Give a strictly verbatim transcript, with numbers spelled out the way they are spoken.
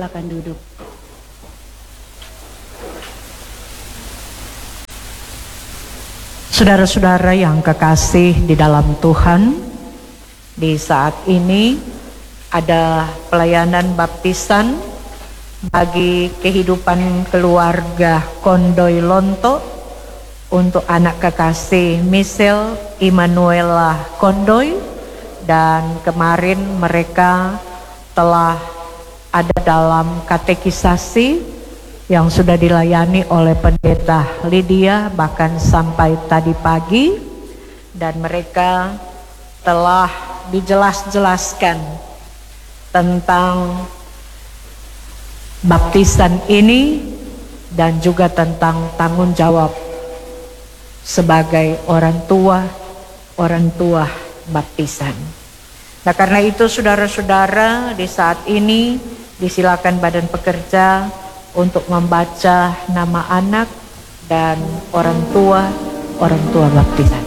silakan duduk. Saudara-saudara yang kekasih di dalam Tuhan, di saat ini ada pelayanan baptisan bagi kehidupan keluarga Kondoy Lonto untuk anak kekasih Michelle Immanuela Kondoy, dan kemarin mereka telah ada dalam katekisasi yang sudah dilayani oleh pendeta Lydia bahkan sampai tadi pagi, dan mereka telah dijelas-jelaskan tentang baptisan ini dan juga tentang tanggung jawab sebagai orang tua, orang tua baptisan. Nah, karena itu saudara-saudara, di saat ini disilakan badan pekerja untuk membaca nama anak dan orang tua, orang tua baptisan.